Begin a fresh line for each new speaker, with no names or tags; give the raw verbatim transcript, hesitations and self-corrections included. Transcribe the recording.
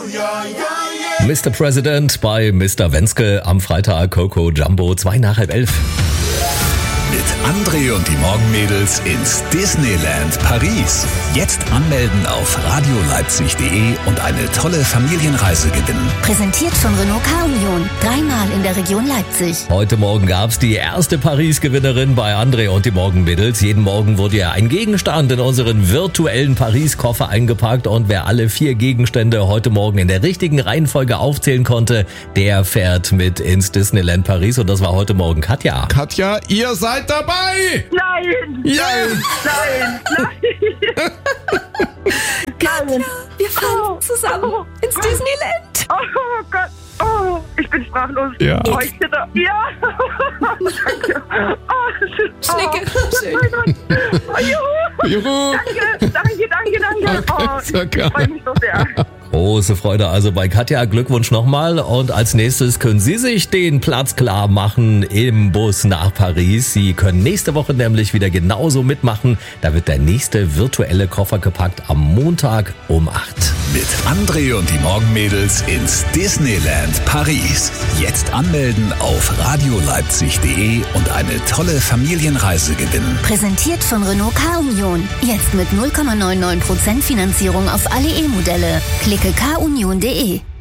Mister President bei Mister Wenske am Freitag, Coco Jumbo, zwei nach halb elf.
Mit André und die Morgenmädels ins Disneyland Paris. Jetzt anmelden auf radio leipzig punkt de und eine tolle Familienreise gewinnen.
Präsentiert von Renault Car-Union. Dreimal in der Region Leipzig.
Heute Morgen gab's die erste Paris-Gewinnerin bei André und die Morgenmädels. Jeden Morgen wurde ja ein Gegenstand in unseren virtuellen Paris-Koffer eingepackt und wer alle vier Gegenstände heute Morgen in der richtigen Reihenfolge aufzählen konnte, der fährt mit ins Disneyland Paris und das war heute Morgen Katja.
Katja, ihr seid dabei!
Nein!
Ja!
Nein! Nein!
Katja, wir fahren zusammen ins Disneyland.
Oh Gott! Oh, ich bin sprachlos.
Ja.
Oh, ich bitte. Ja! Danke! Oh,
Schnecke.
Oh, mein Gott! Oh, juhu!
Juhu!
Danke, danke, danke, danke! Oh,
Sehr
ich
gerne.
freue mich so sehr.
Große Freude also bei Katja. Glückwunsch nochmal. Und als nächstes können Sie sich den Platz klar machen im Bus nach Paris. Sie können nächste Woche nämlich wieder genauso mitmachen. Da wird der nächste virtuelle Koffer gepackt am Montag um acht.
Mit André und die Morgenmädels ins Disneyland Paris. Jetzt anmelden auf radio leipzig punkt de und eine tolle Familienreise gewinnen.
Präsentiert von Renault Car-Union. Jetzt mit null Komma neunundneunzig Prozent Finanzierung auf alle E-Modelle. Klicke car union punkt de.